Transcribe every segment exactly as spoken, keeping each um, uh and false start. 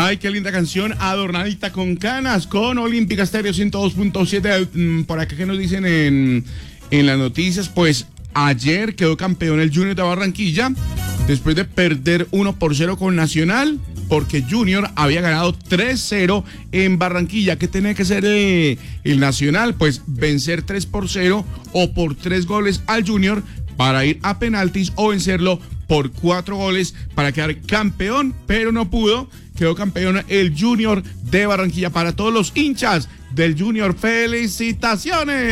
Ay, qué linda canción, adornadita con canas, con Olímpica Estéreo ciento dos punto siete. Por acá que nos dicen en, en las noticias, pues ayer quedó campeón el Junior de Barranquilla, después de perder uno por cero con Nacional, porque Junior había ganado tres cero en Barranquilla. ¿Qué tenía que hacer el, el Nacional? Pues vencer tres por cero o por tres goles al Junior para ir a penaltis, o vencerlo por cuatro goles para quedar campeón, pero no pudo. Quedó campeón el Junior de Barranquilla. Para todos los hinchas del Junior, ¡felicitaciones!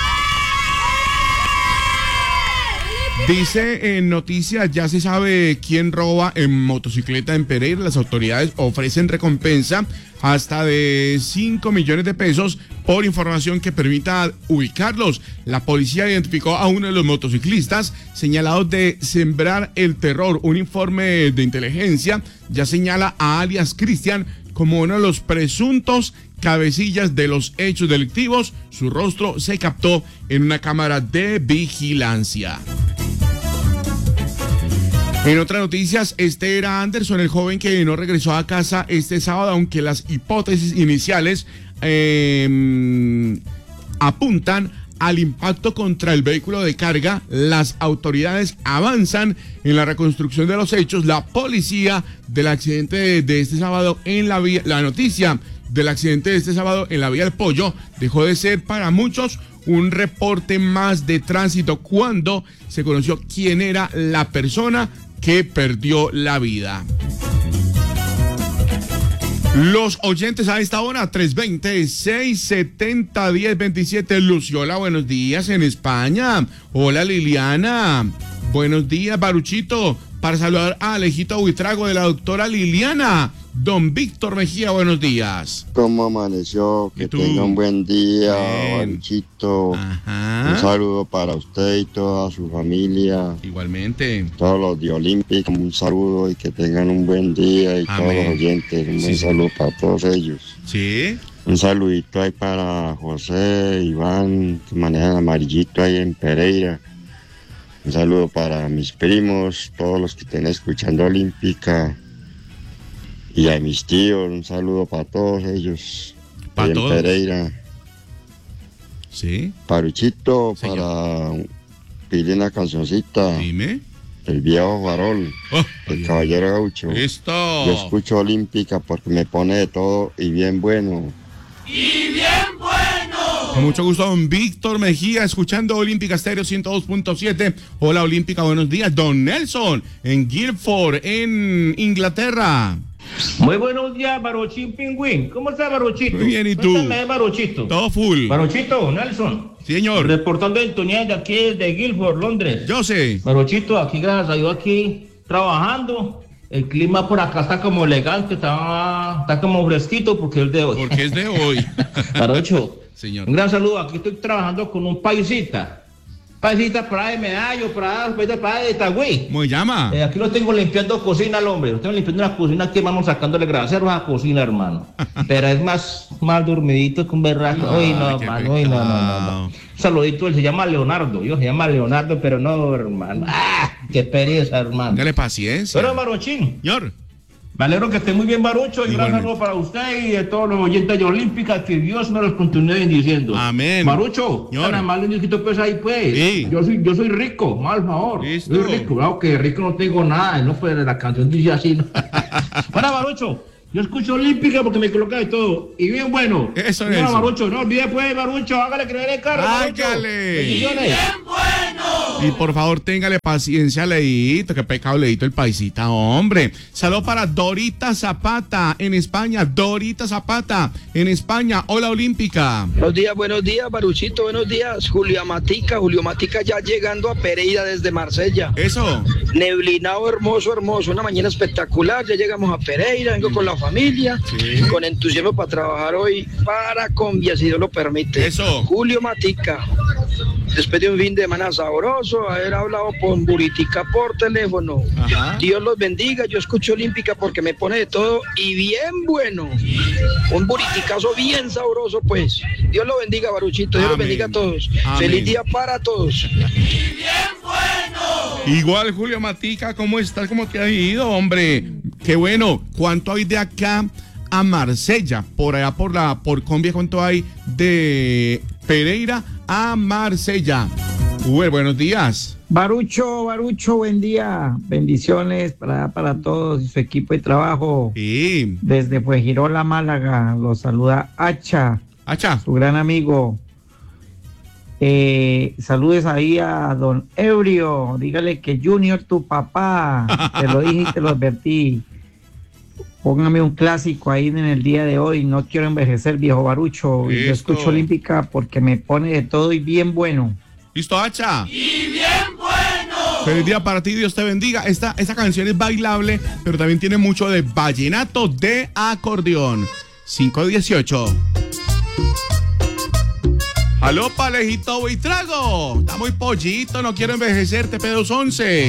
Dice en noticias, ya se sabe quién roba en motocicleta en Pereira. Las autoridades ofrecen recompensa hasta de cinco millones de pesos por información que permita ubicarlos. La policía identificó a uno de los motociclistas señalados de sembrar el terror. Un informe de inteligencia ya señala a alias Cristian como uno de los presuntos cabecillas de los hechos delictivos. Su rostro se captó en una cámara de vigilancia. En otras noticias, este era Anderson, el joven que no regresó a casa este sábado, aunque las hipótesis iniciales eh, apuntan al impacto contra el vehículo de carga. Las autoridades avanzan en la reconstrucción de los hechos. La policía del accidente de, de este sábado en la vía, la noticia del accidente de este sábado en la vía del Pollo dejó de ser para muchos un reporte más de tránsito cuando se conoció quién era la persona que perdió la vida. Los oyentes a esta hora, tres veinte, seiscientos setenta, diez veintisiete. Luciola, buenos días en España. Hola Liliana, buenos días Baruchito. Para saludar a Alejito Buitrago de la doctora Liliana. Don Víctor Mejía, buenos días. ¿Cómo amaneció? Que tenga un buen día, Baruchito. Un saludo para usted y toda su familia. Igualmente. Todos los de Olímpica, un saludo y que tengan un buen día. Y amén. Todos los oyentes, un buen sí, saludo sí. para todos ellos. Sí. Un saludito ahí para José, Iván, que manejan amarillito ahí en Pereira. Un saludo para mis primos, todos los que estén escuchando Olímpica. Y a mis tíos, un saludo para todos ellos. ¿Para todos? En Pereira. Sí. Paruchito, para pedirle una cancioncita. Dime. El viejo farol, oh, el bien. Caballero gaucho. Listo. Yo escucho Olímpica porque me pone de todo y bien bueno. ¡Y bien bueno! Con mucho gusto, don Víctor Mejía, escuchando Olímpica Estéreo ciento dos punto siete. Hola Olímpica, buenos días. Don Nelson, en Guildford, en Inglaterra. Muy buenos días, Barochín Pingüín. ¿Cómo está, Barochito? Muy bien, ¿y tú? Cuéntame, Barochito. Todo full. Barochito, Nelson. Sí, señor. Reportando en Tuñez de aquí, de Guildford, Londres. Yo sé. Barochito, aquí, gracias a Dios, aquí trabajando. El clima por acá está como elegante, está, está como fresquito porque es de hoy. Porque es de hoy. Barocho, señor. Un gran saludo. Aquí estoy trabajando con un paisita. Paisita para de Medallo, para para de Itagüí. ¿Cómo se llama? Eh, aquí lo tengo limpiando cocina, el hombre. Lo tengo limpiando una cocina que vamos sacándole graseros a la cocina, hermano. Pero es más, más dormidito que un berraco. Uy, no, hermano. Uy, no, no, no, no. Un saludito, él se llama Leonardo. Yo se llama Leonardo, pero no, hermano. ¡Ah! ¡Qué pereza, hermano! Dale paciencia. Pero, Barochín. Señor. Me alegro que esté muy bien, Barucho, y un gran saludo para usted y de todos los oyentes de Olímpica, que Dios me los continúe bendiciendo. Amén. Barucho, tan mal un disquito pues ahí pues. Sí. Yo soy, yo soy rico, mal favor. Listo. Soy rico, claro que rico no tengo nada, no pues la canción dice así, ¿no? Bueno, Barucho, yo escucho Olímpica porque me coloca de todo. Y bien bueno. Eso es. Bueno, Barucho, no olvide pues, Barucho, hágale que no viene el carro. Hágale. Bendiciones. Bien bueno. Y por favor, téngale paciencia, Leito, que pecado, Leito, el paisita, hombre. Saludos para Dorita Zapata en España. Dorita Zapata en España. Hola, Olímpica. Buenos días, buenos días, Baruchito, buenos días. Julio Matica, Julio Matica ya llegando a Pereira desde Marsella. Eso. Neblinado, hermoso, hermoso. Una mañana espectacular. Ya llegamos a Pereira, vengo con la familia. Sí. Con entusiasmo para trabajar hoy para Combia, si Dios lo permite. Eso. Julio Matica. Después de un fin de semana sabroso, haber hablado con Buritica por teléfono. Ajá. Dios los bendiga, yo escucho Olímpica porque me pone de todo y bien bueno. Un buriticazo bien sabroso, pues. Dios lo bendiga, Baruchito, Dios Amén. Los bendiga a todos. Amén. Feliz día para todos. Y bien bueno. Igual, Julio Matica, ¿cómo estás? ¿Cómo te ha ido, hombre? Qué bueno. ¿Cuánto hay de acá a Marsella? Por allá por la por Colombia, ¿cuánto hay de Pereira a Marsella? Uy, buenos días. Barucho, Barucho, buen día. Bendiciones para, para todos y su equipo de trabajo. Sí. Desde Fuengirola, Málaga, los saluda Hacha. Hacha. Su gran amigo. Eh, saludes ahí a don Eurio. Dígale que Junior, tu papá. Te lo dije y te lo advertí. Póngame un clásico ahí en el día de hoy. No quiero envejecer, viejo Barucho. Y yo escucho Olímpica porque me pone de todo y bien bueno. ¿Listo, Hacha? ¡Y bien bueno! Feliz día para ti, Dios te bendiga. Esta, esta canción es bailable, pero también tiene mucho de vallenato de acordeón. cinco dieciocho. Aló, Palejito Buitrago. Está muy pollito, no quiero envejecer, T P doscientos once.